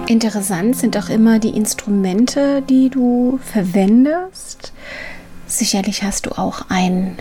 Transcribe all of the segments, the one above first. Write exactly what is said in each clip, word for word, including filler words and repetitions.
Interessant sind auch immer die Instrumente, die du verwendest. Sicherlich hast du auch ein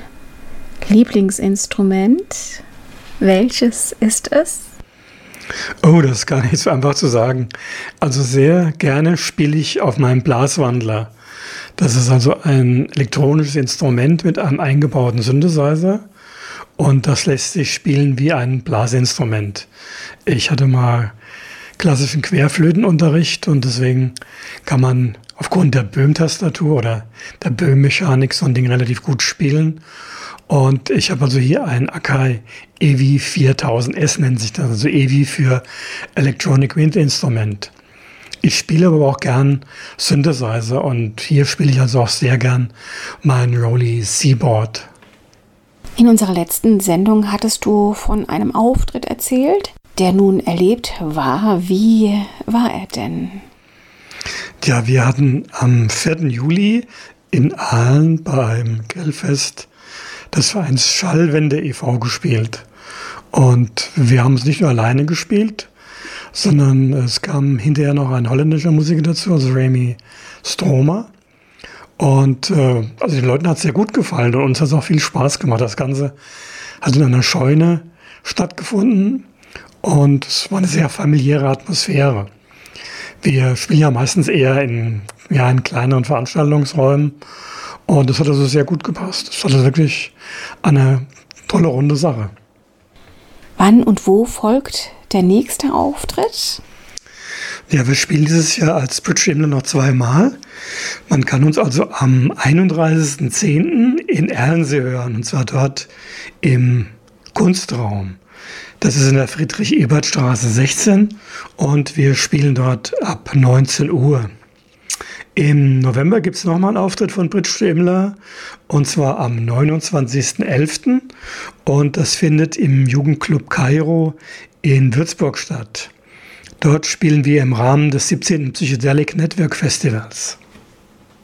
Lieblingsinstrument. Welches ist es? Oh, das ist gar nicht so einfach zu sagen. Also sehr gerne spiele ich auf meinem Blaswandler. Das ist also ein elektronisches Instrument mit einem eingebauten Synthesizer und das lässt sich spielen wie ein Blasinstrument. Ich hatte mal klassischen Querflötenunterricht und deswegen kann man aufgrund der Böhm-Tastatur oder der Böhm-Mechanik so ein Ding relativ gut spielen. Und ich habe also hier ein Akai E V viertausend S, nennt sich das, also E V für Electronic Wind Instrument. Ich spiele aber auch gern Synthesizer und hier spiele ich also auch sehr gern mein Roly Seaboard. In unserer letzten Sendung hattest du von einem Auftritt erzählt, der nun erlebt war. Wie war er denn? Ja, wir hatten am vierten Juli in Aalen beim Grillfest des Vereins Schallwende e V gespielt. Und wir haben es nicht nur alleine gespielt, sondern es kam hinterher noch ein holländischer Musiker dazu, also Remy Stromer. Und äh, also den Leuten hat es sehr gut gefallen und uns hat es auch viel Spaß gemacht. Das Ganze hat in einer Scheune stattgefunden und es war eine sehr familiäre Atmosphäre. Wir spielen ja meistens eher in, ja, in kleineren Veranstaltungsräumen und das hat also sehr gut gepasst. Es war also wirklich eine tolle, runde Sache. Wann und wo folgt der nächste Auftritt? Ja, wir spielen dieses Jahr als Bridge Imler noch zweimal. Man kann uns also am einunddreißigsten zehnten in Erlensee hören, und zwar dort im Kunstraum. Das ist in der Friedrich-Ebert-Straße sechzehn und wir spielen dort ab neunzehn Uhr. Im November gibt es nochmal einen Auftritt von Bridge Imler und zwar am neunundzwanzigsten elften und das findet im Jugendclub Kairo in Würzburg statt. Dort spielen wir im Rahmen des siebzehnten Psychedelic Network Festivals.